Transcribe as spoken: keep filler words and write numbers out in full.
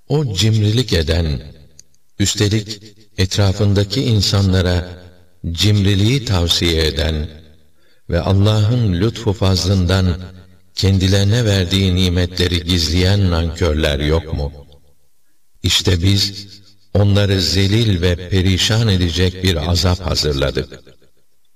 O cimrilik eden, üstelik etrafındaki insanlara cimriliği tavsiye eden ve Allah'ın lütfu fazlından kendilerine verdiği nimetleri gizleyen nankörler yok mu? İşte biz onları zelil ve perişan edecek bir azap hazırladık.